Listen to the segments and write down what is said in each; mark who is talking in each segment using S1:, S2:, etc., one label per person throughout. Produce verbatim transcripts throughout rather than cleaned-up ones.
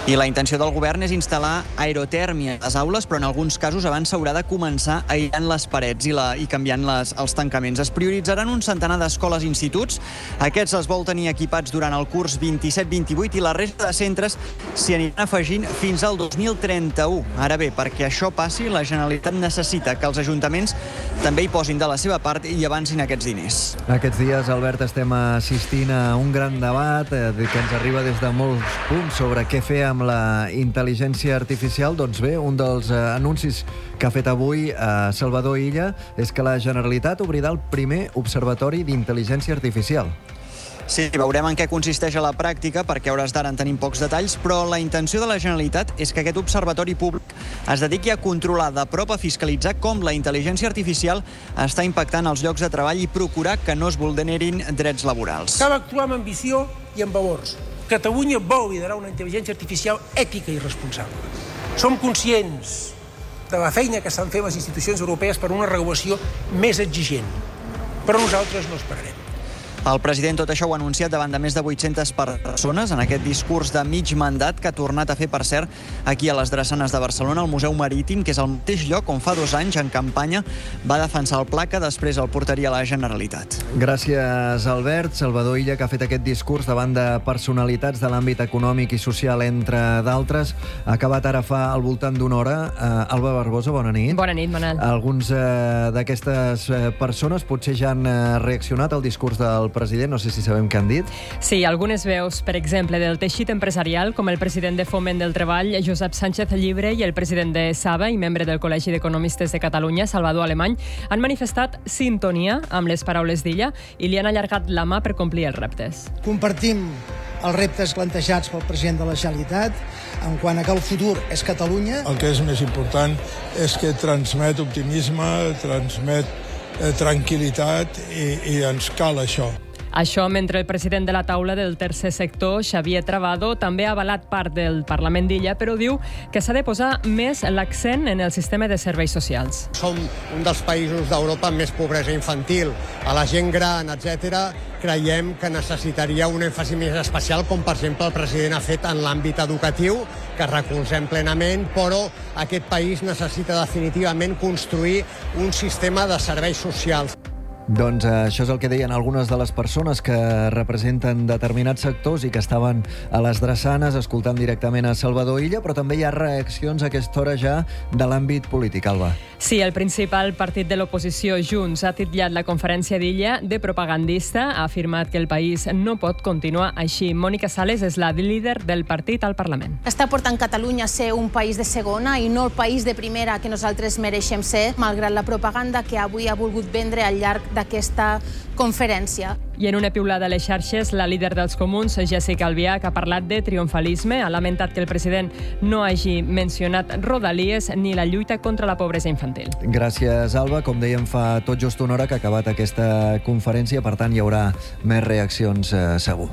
S1: I la intenció del govern és instal·lar aerotèrmia a les aules, però en alguns casos abans s'haurà de començar aïllant les parets i, la, i canviant les, els tancaments. Es prioritzaran un centenar d'escoles i instituts. Aquests es vol tenir equipats durant el curs vint-i-set vint-i-vuit i la resta de centres s'hi aniran afegint fins al dos mil trenta-u. Ara bé, perquè això passi, la Generalitat necessita que els ajuntaments també hi posin de la seva part i avancin aquests diners.
S2: Aquests dies, Albert, estem assistint a un gran debat eh, que ens arriba des de molts punts sobre què fer amb la intel·ligència artificial. Doncs bé, un dels eh, anuncis que ha fet avui a Salvador Illa és que la Generalitat obrirà el primer observatori d'intel·ligència artificial.
S1: Sí, veurem en què consisteix a la pràctica, perquè a hores d'ara en tenim pocs detalls, però la intenció de la Generalitat és que aquest observatori públic es dediqui a controlar de prop, a fiscalitzar com la intel·ligència artificial està impactant els llocs de treball i procurar que no es vulnerin drets laborals.
S3: Cal actuar amb ambició i amb valors. Catalunya vol liderar una intel·ligència artificial ètica i responsable. Som conscients de la feina que estan fent les institucions europees per una regulació més exigent, però nosaltres no esperarem.
S1: El president tot això ho ha anunciat davant de més de vuit-centes persones en aquest discurs de mig mandat que ha tornat a fer, per cert, aquí a les Drassanes de Barcelona, al Museu Marítim, que és el mateix lloc on fa dos anys, en campanya, va defensar el pla que després el portaria a la Generalitat.
S2: Gràcies, Albert. Salvador Illa, que ha fet aquest discurs davant de personalitats de l'àmbit econòmic i social, entre d'altres, ha acabat ara fa al voltant d'una hora. Uh, Alba Barbosa, bona nit.
S4: Bona nit, Manel.
S2: Alguns uh, d'aquestes uh, persones potser ja han uh, reaccionat al discurs del president, no sé si sabem què han dit.
S4: Sí, algunes veus, per exemple, del teixit empresarial, com el president de Foment del Treball, Josep Sánchez Llibre, i el president de Saba i membre del Col·legi d'Economistes de Catalunya, Salvador Alemany, han manifestat sintonia amb les paraules d'Illa i li han allargat la mà per complir els reptes.
S5: Compartim els reptes plantejats pel president de la Generalitat en quant a que el futur és Catalunya.
S6: El que és més important és que transmet optimisme, transmet eh, tranquil·litat i, i ens cal això.
S4: Això mentre el president de la taula del tercer sector, Xavier Travado, també ha avalat part del Parlament d'Illa, però diu que s'ha de posar més l'accent en el sistema de serveis socials.
S7: Som un dels països d'Europa amb més pobresa infantil. A la gent gran, etcètera, creiem que necessitaria un èmfasi més especial, com per exemple el president ha fet en l'àmbit educatiu, que recolzem plenament, però aquest país necessita definitivament construir un sistema de serveis socials.
S2: Doncs eh, això és el que deien algunes de les persones que representen determinats sectors i que estaven a les Drassanes escoltant directament a Salvador Illa, però també hi ha reaccions a aquesta hora ja de l'àmbit polític, Alba.
S4: Sí, el principal partit de l'oposició, Junts, ha titllat la conferència d'Illa de propagandista, ha afirmat que el país no pot continuar així. Mònica Sales és la líder del partit al Parlament.
S8: Està portant Catalunya a ser un país de segona i no el país de primera que nosaltres mereixem ser, malgrat la propaganda que avui ha volgut vendre al llarg d'aquesta conferència.
S4: I en una piulada a les xarxes, la líder dels comuns, Jessica Albiach, ha parlat de triomfalisme, ha lamentat que el president no hagi mencionat Rodalies ni la lluita contra la pobresa infantil.
S2: Gràcies, Alba. Com dèiem, fa tot just una hora que ha acabat aquesta conferència, per tant hi haurà més reaccions, eh, segur.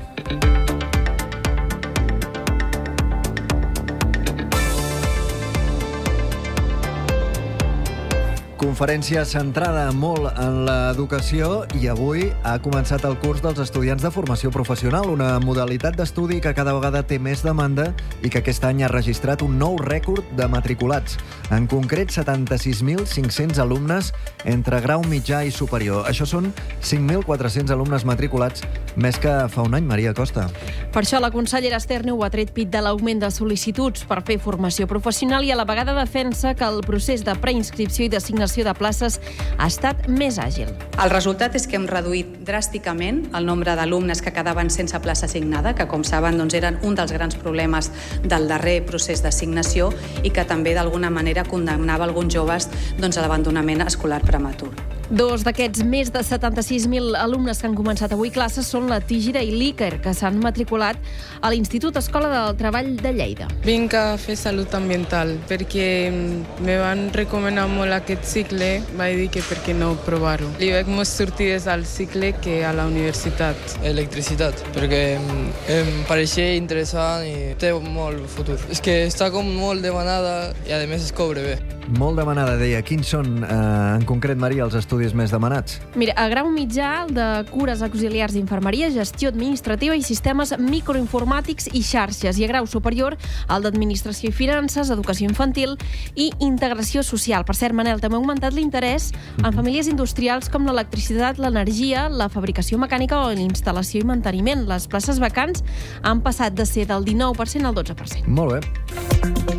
S2: Conferència centrada molt en l'educació i avui ha començat el curs dels estudiants de formació professional, una modalitat d'estudi que cada vegada té més demanda i que aquest any ha registrat un nou rècord de matriculats. En concret, setanta-sis mil cinc-cents alumnes entre grau mitjà i superior. Això són cinc mil quatre-cents alumnes matriculats, més que fa un any, Maria Costa.
S9: Per això la consellera Esterneu ha tret pit de l'augment de sol·licituds per fer formació professional i a la vegada defensa que el procés de preinscripció i d'assignació de places ha estat més àgil.
S10: El resultat és que hem reduït dràsticament el nombre d'alumnes que quedaven sense plaça assignada, que com saben doncs, eren un dels grans problemes del darrer procés d'assignació i que també d'alguna manera condemnava alguns joves doncs, a l'abandonament escolar prematur.
S9: Dos d'aquests més de setanta-sis mil alumnes que han començat avui classes són la Tígira i l'Iker, que s'han matriculat a l'Institut Escola del Treball de Lleida.
S11: Vinc a fer salut ambiental perquè me van recomanar molt aquest cicle, vaig dir que per què no provar-ho. Li veig més sortides al cicle que a la universitat.
S12: Electricitat, perquè em pareixia interessant i té molt futur. És que està com molt demanada i a més es cobra bé.
S2: Molt demanada, deia. Quins són, eh, en concret, Maria, els estudis estudis més demanats?
S9: Mira, a grau mitjà, el de cures auxiliars d'infermeria, gestió administrativa i sistemes microinformàtics i xarxes. I a grau superior, el d'administració i finances, educació infantil i integració social. Per cert, Manel, també ha augmentat l'interès en famílies industrials com l'electricitat, l'energia, la fabricació mecànica o l'instal·lació i manteniment. Les places vacants han passat de ser del dinou per cent al dotze per cent.
S2: Molt bé.